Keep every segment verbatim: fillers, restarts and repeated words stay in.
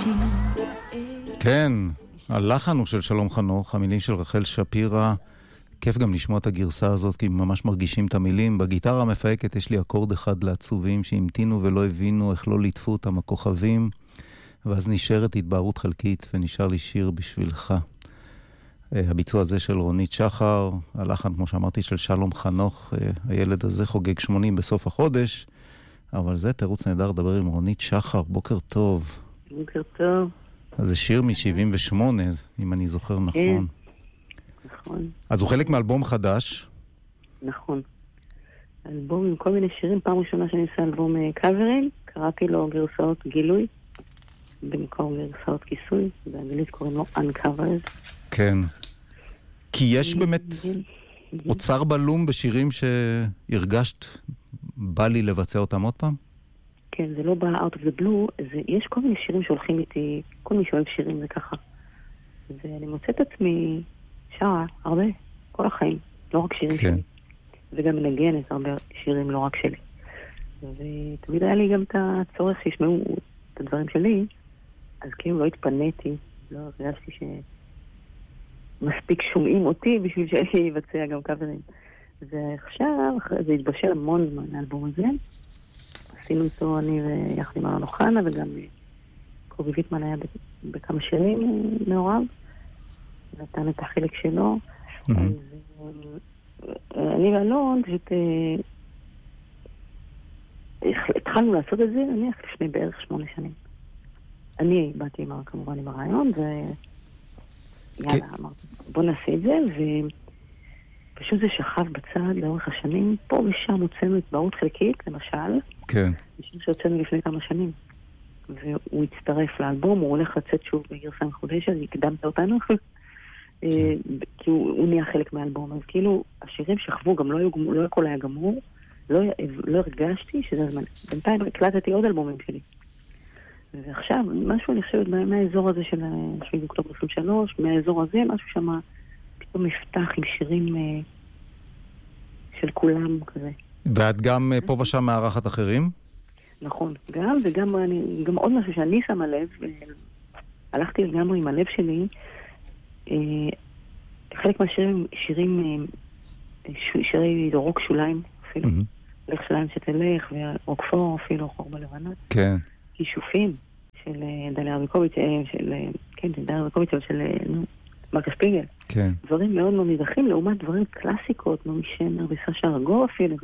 כן, הלחן הוא של שלום חנוך, המילים של רחל שפירא. כיף גם לשמוע את הגרסה הזאת, כי ממש מרגישים את המילים. בגיטרה המפהקת יש לי אקורד אחד לעצובים שהמתינו ולא הבינו איך לא ליטפו אותם הכוכבים, ואז נשארת התבהרות חלקית ונשאר לי שיר בשבילך. הביצוע הזה של רונית שחר, הלחן כמו שאמרתי של שלום חנוך. הילד הזה חוגג שמונים בסוף החודש, אבל זה תירוץ נהדר לדבר עם רונית שחר. בוקר טוב. בוקר טוב. אז זה שיר מ-שבעים ושמונה, אם אני זוכר נכון. נכון. אז הוא חלק מאלבום חדש. נכון. אלבום עם כל מיני שירים. פעם ראשונה שאני עושה אלבום קאברים, קראתי לו גרסאות גילוי, במקום גרסאות כיסוי. באנגלית קוראים לו Uncovered. כן. כי יש באמת אוצר בלום בשירים שהרגשת בא לי לבצע אותם עוד פעם? כן, זה לא בא out of the blue, זה, יש כל מיני שירים שהולכים איתי, כל מי שאוהב שירים זה ככה. ואני מוצאת עצמי שרה, הרבה, כל החיים, לא רק שירים כן. שלי. וגם מנגנת הרבה שירים לא רק שלי. ותמיד היה לי גם את הצורך שישמעו את הדברים שלי, אז כאילו לא התפניתי, לא הרגשתי שמספיק שומעים אותי בשביל שאני אבצע גם קאברים. ועכשיו, זה התבשל המון זמן האלבום הזה. עשינו אותו אני ויחד עם ארן אוחנה, וגם קובי ויטמן היה בכמה שירים מעורב, נתן את החלק שלו. אז אני ואלון פשוט התחלנו לעשות את זה, אני לפני בערך שמונה שנים. אני באתי כמובן עם הרעיון, ויאללה, אמרתי, בוא נעשה את זה, ופשוט זה שכב בצד לאורך השנים. פה ושם הוצאנו את בערות חלקית, למשל, כן. משהו שהוצאנו לפני כמה שנים. והוא הצטרף לאלבום, הוא הולך לצאת שוב בגרסה מחודשת, הקדמת אותנו, כי הוא נהיה חלק מהאלבום. אז כאילו, השירים שכבו, גם לא הכל היה גמור, לא הרגשתי שזה הזמן. בינתיים הקלטתי עוד אלבומים שלי. ועכשיו, משהו אני חושבת, מהאזור הזה של שבעים אוקטובר עשרים ושלוש, מהאזור הזה, משהו שם פתאום מפתח עם שירים של כולם כזה. ואת גם פה ושם מערכת אחרים? נכון, גם, וגם אני, גם עוד משהו שאני שמה לב, הלכתי לגמרי עם הלב שלי, חלק מהשירים, שירים, שירי רוק שוליים, אפילו, לך שליים שתלך, ורוקפור, אפילו חור בלבנה. כן. כישופים של דליה רביקוביץ', של, כן, של דליה רביקוביץ', של, נו, מרקה שפיגל. כן. דברים מאוד מאוד נדחים, לעומת דברים קלאסיקות, נעמי שמר וסשה ארגוב אפילו,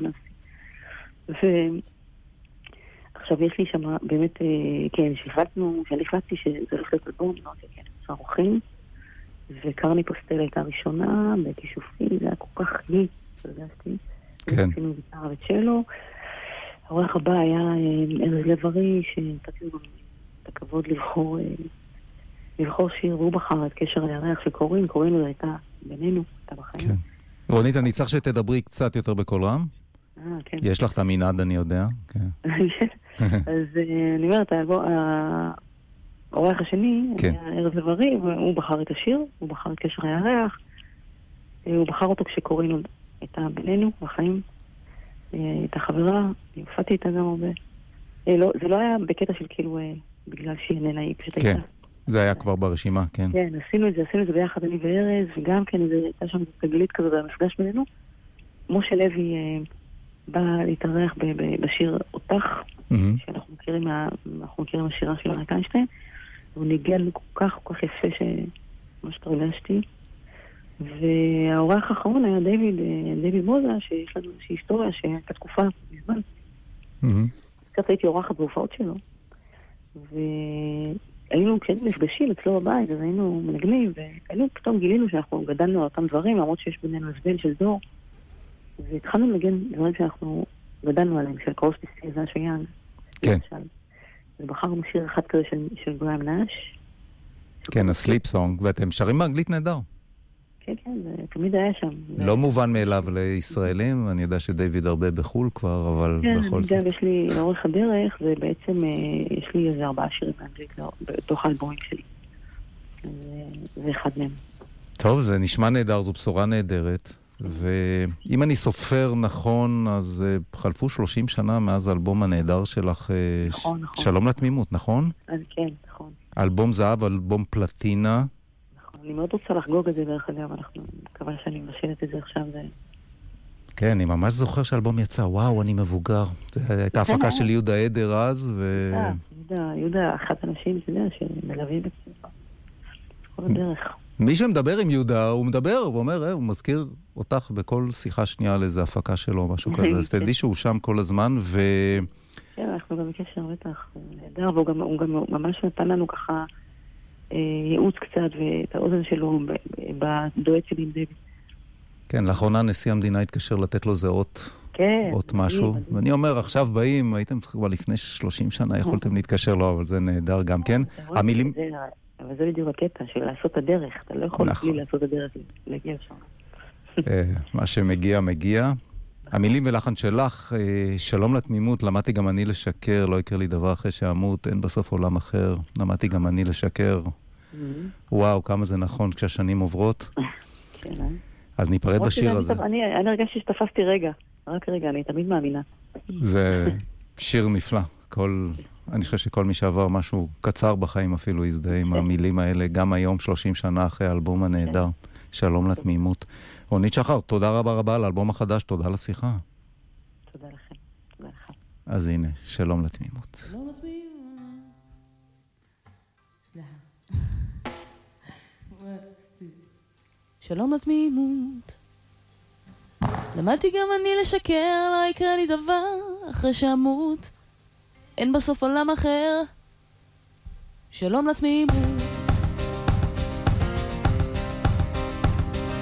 ועכשיו יש לי שם באמת, כן, שהחלטנו, שאני החלטתי שזה הולך להיות אלבום, לא יודע, כן, ערוכים, וקרני פוסטל הייתה ראשונה, בכישופים, זה היה כל כך חיית, הרגשתי. כן. עשינו גיטרה וצ'לו. העורך הבא היה ארז לב-ארי, שנתתי לו את הכבוד לבחור, לבחור שיר, והוא בחר את קשר הירח שקוראים, קוראים לו, הייתה בינינו, הייתה בחיים. כן. רונית, אני צריך שתדברי קצת יותר בקול רם. אה, כן. יש לך את המנעד, אני יודע. כן. אז אני אומרת, העורך השני, היה ארז לב-ארי, והוא בחר את השיר, הוא בחר את קשר הירח, הוא בחר אותו כשקוראים לו, הייתה בינינו, בחיים. את החברה, הופעתי איתה גם הרבה. לא, זה לא היה בקטע של כאילו, בגלל שהיא איננה, היא פשוט הייתה. כן, זה היה כבר ברשימה, כן. כן, עשינו את זה, עשינו את זה ביחד, אני וארז, וגם כן, הייתה שם תגלית כזאת, המפגש בינינו. משה לוי בא להתארח בשיר אותך, שאנחנו מכירים, אנחנו מכירים השירה של אריק איינשטיין, והוא ניגן כל כך, כל כך יפה שמה שתרגשתי. והאורח האחרון היה דיוויד, דיוויד מוזה, שיש לנו איזושהי היסטוריה שהייתה תקופה מזמן. קצת הייתי אורחת בהופעות שלו. והיינו, כשהיינו נפגשים אצלו בבית, אז היינו מנגנים, והיינו פתאום גילינו שאנחנו גדלנו על אותם דברים, למרות שיש בינינו הסבל של דור. והתחלנו לנגן דברים שאנחנו גדלנו עליהם, של קרוס ביסטי, זה השיין. כן. ובחרנו שיר אחד כזה של, של גריים נאש. כן, הסליפ סונג, ואתם שרים באנגלית נהדר. כן, כן, זה תמיד היה שם. לא מובן מאליו לישראלים, אני יודע שדיוויד הרבה בחול כבר, אבל בכל זאת. כן, יש לי לאורך הדרך, ובעצם יש לי איזה ארבעה שירים באנגלית בתוך האלבומים שלי. זה אחד מהם. טוב, זה נשמע נהדר, זו בשורה נהדרת. ואם אני סופר נכון, אז חלפו שלושים שנה מאז האלבום הנהדר שלך, נכון, נכון. שלום לתמימות, נכון? אז כן, נכון. אלבום זהב, אלבום פלטינה. נכון, אני מאוד רוצה לחגוג את זה דרך אגב, אנחנו מקווה שאני מבשלת את זה עכשיו. זה... כן, אני ממש זוכר שאלבום יצא, וואו, אני מבוגר. זו הייתה הפקה של יהודה עדר אז, ו... יהודה, יהודה, אחת אנשים, אתה יודע, שמלווים את זה. כל הדרך. מי שמדבר עם יהודה, הוא מדבר, הוא אומר, הוא מזכיר אותך בכל שיחה שנייה על איזה הפקה שלו, משהו כזה. אז תדעי שהוא שם כל הזמן, ו... כן, אנחנו גם בקשר בטח, נהדר, והוא גם ממש נתן לנו ככה ייעוץ קצת, ואת האוזן שלו בדואט שלי עם דבי. כן, לאחרונה נשיא המדינה התקשר לתת לו זה אות, אות משהו. ואני אומר, עכשיו באים, הייתם כבר לפני שלושים שנה, יכולתם להתקשר לו, אבל זה נהדר גם כן. המילים... אבל זה בדיוק הקטע, של לעשות את הדרך. אתה לא יכול בלי לעשות את הדרך, להגיע שם. מה שמגיע, מגיע. המילים ולחן שלך, שלום לתמימות, למדתי גם אני לשקר, לא יקרה לי דבר אחרי שאמות, אין בסוף עולם אחר, למדתי גם אני לשקר. וואו, כמה זה נכון כשהשנים עוברות. כן, אה? אז ניפרד בשיר הזה. אני הרגשתי שתפסתי רגע, רק רגע, אני תמיד מאמינה. זה שיר נפלא. כל, אני חושב שכל מי שעבר משהו קצר בחיים אפילו יזדהה עם המילים האלה, גם היום שלושים שנה אחרי האלבום הנהדר, שלום לתמימות. רונית שחר, תודה רבה רבה על האלבום החדש, תודה לשיחה. תודה לכם, תודה לך. אז הנה, שלום לתמימות. שלום לתמימות. שלום לתמימות. למדתי גם אני לשקר, לא יקרה לי דבר אחרי שאמות, אין בסוף עולם אחר. שלום לתמימות.